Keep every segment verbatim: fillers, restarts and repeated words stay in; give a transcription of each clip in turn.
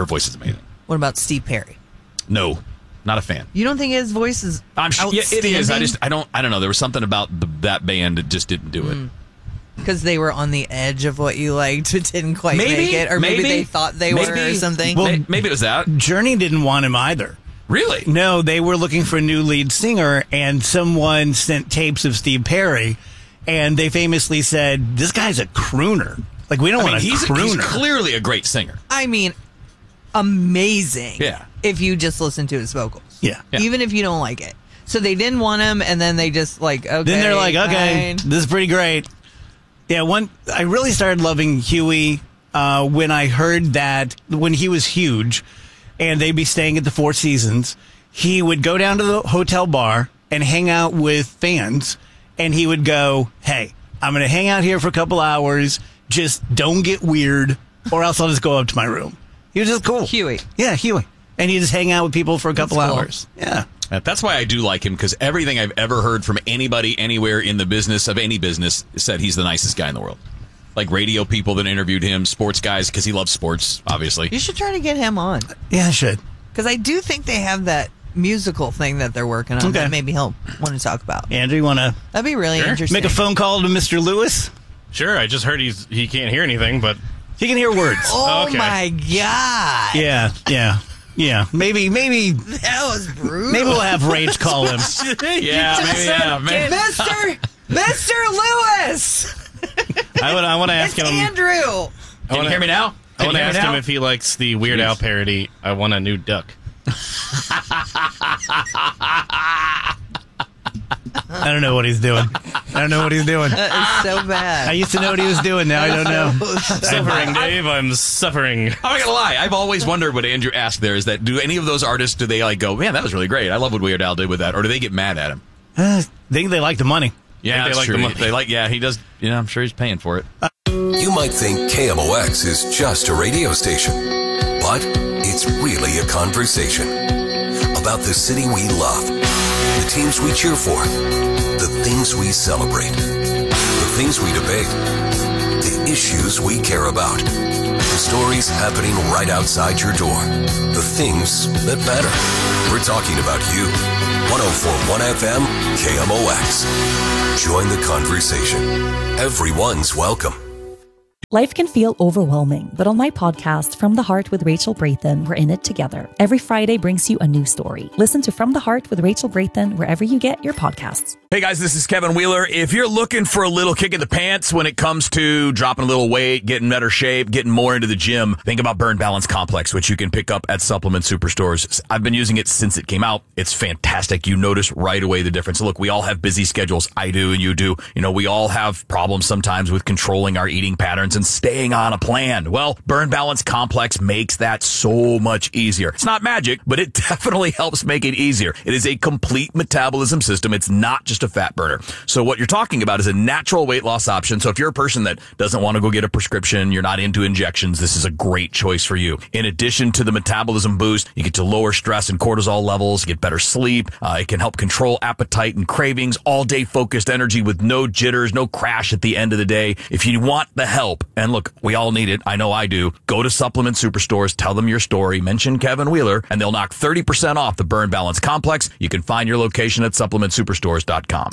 her voice is amazing. What about Steve Perry? No, not a fan. You don't think his voice is I'm sure, yeah, it is. I just, I don't, I don't know. There was something about the, that band that just didn't do it. Because mm. they were on the edge of what you liked, but didn't quite maybe, make it, or maybe, maybe they thought they maybe, were, or something. Well, maybe it was that. Journey didn't want him either. Really? No, they were looking for a new lead singer, and someone sent tapes of Steve Perry, and they famously said, "This guy's a crooner. Like, we don't I want mean, a he's, crooner." He's clearly a great singer. I mean, amazing. Yeah. If you just listen to his vocals. Yeah. yeah. Even if you don't like it. So they didn't want him, and then they just like, okay. Then they're like, okay, fine. this is pretty great. Yeah, one. I really started loving Huey uh, when I heard that when he was huge, and they'd be staying at the Four Seasons. He would go down to the hotel bar and hang out with fans, and he would go, "Hey, I'm going to hang out here for a couple hours. Just don't get weird, or else I'll just go up to my room." He was just cool. Huey. Yeah, Huey. And he just hang out with people for a couple That's cool. hours. Yeah. That's why I do like him, because everything I've ever heard from anybody anywhere in the business of any business said he's the nicest guy in the world. Like radio people that interviewed him, sports guys, because he loves sports, obviously. You should try to get him on. Yeah, I should. Because I do think they have that musical thing that they're working on Okay. that maybe he'll want to talk about. Andrew, you want to That'd be really Sure. interesting. make a phone call to Mister Lewis? Sure, I just heard he's he can't hear anything, but He can hear words. Oh, Okay. my God. Yeah, yeah, yeah. Maybe, maybe, That was brutal. maybe we'll have Rach call him. Yeah, maybe, yeah, man. Mister Mister Lewis. I would I want to ask It's him. Andrew. I Can wanna, you hear me now? I Can want you to hear me ask now? him if he likes the Weird Al parody. I want a new duck. I don't know what he's doing. I don't know what he's doing. That is so bad. I used to know what he was doing. Now I don't know. Suffering, Dave. I'm suffering. I'm not gonna lie. I've always wondered what Andrew asked there is that do any of those artists, do they like go, man, that was really great. I love what Weird Al did with that. Or do they get mad at him? Uh, I think they like the money. Yeah, they that's like true. the money. They like, yeah, he does. You know, I'm sure he's paying for it. You might think K M O X is just a radio station, but it's really a conversation about the city we love, the teams we cheer for, the things we celebrate, the things we debate, the issues we care about, the stories happening right outside your door, the things that matter. We're talking about you. one oh four point one F M, K M O X. Join the conversation. Everyone's welcome. Life can feel overwhelming, but on my podcast, From the Heart with Rachel Brathen, we're in it together. Every Friday brings you a new story. Listen to From the Heart with Rachel Brathen wherever you get your podcasts. Hey guys, this is Kevin Wheeler. If you're looking for a little kick in the pants when it comes to dropping a little weight, getting better shape, getting more into the gym, think about Burn Balance Complex, which you can pick up at Supplement Superstores. I've been using it since it came out. It's fantastic. You notice right away the difference. Look, we all have busy schedules. I do and you do. You know, we all have problems sometimes with controlling our eating patterns and staying on a plan. Well, Burn Balance Complex makes that so much easier. It's not magic, but it definitely helps make it easier. It is a complete metabolism system. It's not just a fat burner. So what you're talking about is a natural weight loss option. So if you're a person that doesn't want to go get a prescription, you're not into injections, this is a great choice for you. In addition to the metabolism boost, you get to lower stress and cortisol levels, get better sleep. Uh, it can help control appetite and cravings, all day focused energy with no jitters, no crash at the end of the day. If you want the help, and look, we all need it. I know I do. Go to Supplement Superstores, tell them your story, mention Kevin Wheeler, and they'll knock thirty percent off the Burn Balance Complex. You can find your location at supplement superstores dot com.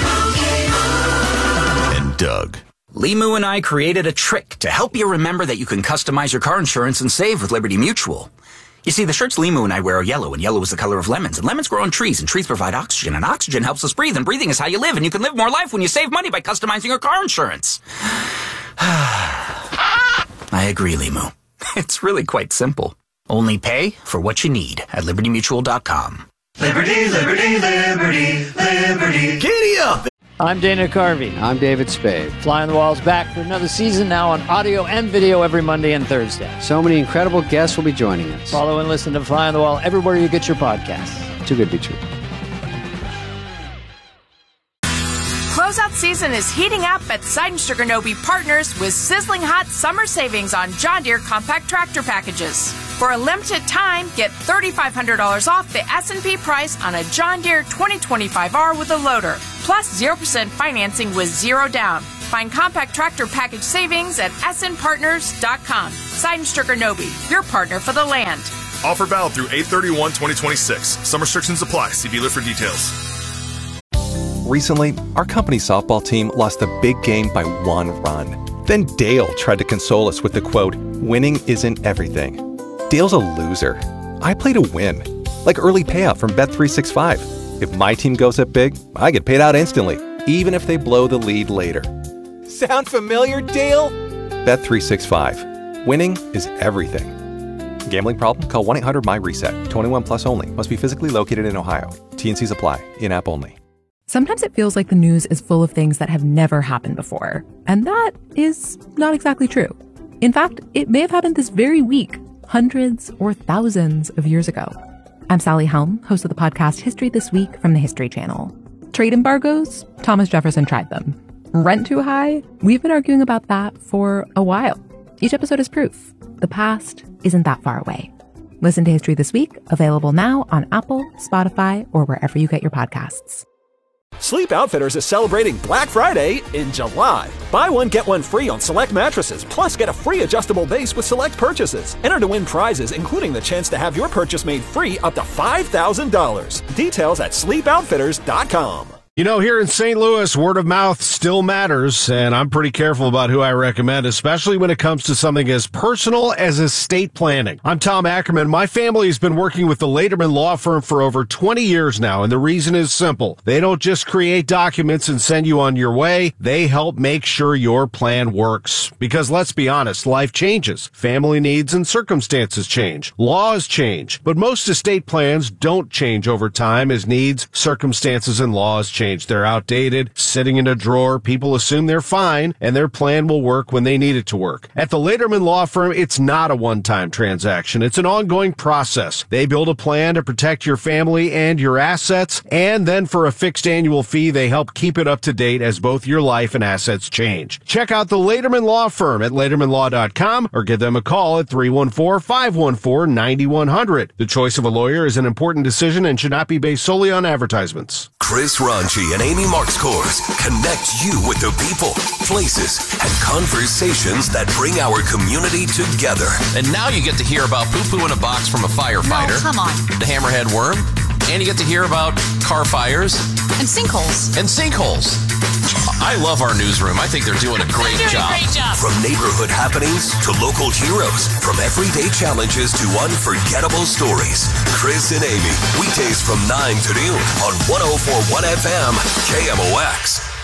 And Doug. Limu and I created a trick to help you remember that you can customize your car insurance and save with Liberty Mutual. You see, the shirts Limu and I wear are yellow, and yellow is the color of lemons, and lemons grow on trees, and trees provide oxygen, and oxygen helps us breathe, and breathing is how you live, and you can live more life when you save money by customizing your car insurance. I agree, Limu. It's really quite simple. Only pay for what you need at liberty mutual dot com. Liberty, liberty, liberty, liberty. Giddy up! I'm Dana Carvey. I'm David Spade. Fly on the Wall's back for another season now on audio and video every Monday and Thursday. So many incredible guests will be joining us. Follow and listen to Fly on the Wall everywhere you get your podcasts. Too good to be true. Closeout season is heating up at Seidenstricker Partners with sizzling hot summer savings on John Deere compact tractor packages. For a limited time, get three thousand five hundred dollars off the S and P price on a John Deere twenty twenty-five R with a loader, plus zero percent financing with zero down. Find compact tractor package savings at S N partners dot com. Seidenstricker Nobe, your partner for the land. Offer valid through eight thirty-one twenty twenty-six. Some restrictions apply. See dealer for details. Recently, our company softball team lost a big game by one run. Then Dale tried to console us with the quote, "Winning isn't everything." Dale's a loser. I play to win. Like early payout from Bet three sixty-five. If my team goes up big, I get paid out instantly, even if they blow the lead later. Sound familiar, Dale? Bet three sixty-five. Winning is everything. Gambling problem? Call one eight hundred M Y reset. twenty-one plus only. Must be physically located in Ohio. T N Cs apply. In-app only. Sometimes it feels like the news is full of things that have never happened before. And that is not exactly true. In fact, it may have happened this very week, hundreds or thousands of years ago. I'm Sally Helm, host of the podcast History This Week from the History Channel. Trade embargoes? Thomas Jefferson tried them. Rent too high? We've been arguing about that for a while. Each episode is proof. The past isn't that far away. Listen to History This Week, available now on Apple, Spotify, or wherever you get your podcasts. Sleep Outfitters is celebrating Black Friday in July. Buy one, get one free on select mattresses, plus get a free adjustable base with select purchases. Enter to win prizes, including the chance to have your purchase made free up to five thousand dollars. Details at sleep outfitters dot com. You know, here in Saint Louis, word of mouth still matters, and I'm pretty careful about who I recommend, especially when it comes to something as personal as estate planning. I'm Tom Ackerman. My family has been working with the Lederman Law Firm for over twenty years now, and the reason is simple. They don't just create documents and send you on your way. They help make sure your plan works. Because let's be honest, life changes. Family needs and circumstances change. Laws change. But most estate plans don't change over time as needs, circumstances, and laws change. They're outdated, sitting in a drawer. People assume they're fine, and their plan will work when they need it to work. At the Lederman Law Firm, it's not a one-time transaction. It's an ongoing process. They build a plan to protect your family and your assets, and then for a fixed annual fee, they help keep it up to date as both your life and assets change. Check out the Lederman Law Firm at lederman law dot com or give them a call at three one four, five one four, nine one zero zero. The choice of a lawyer is an important decision and should not be based solely on advertisements. Chris Ranchi and Amy Marks-Kors connect you with the people, places, and conversations that bring our community together. And now you get to hear about poo-poo in a box from a firefighter. No, come on. The hammerhead worm. And you get to hear about car fires. And sinkholes. And sinkholes. I love our newsroom. I think they're doing a great they're doing job. A great job. From neighborhood happenings to local heroes, from everyday challenges to unforgettable stories. Chris and Amy, weekdays from nine to noon on one oh four point one F M, K M O X.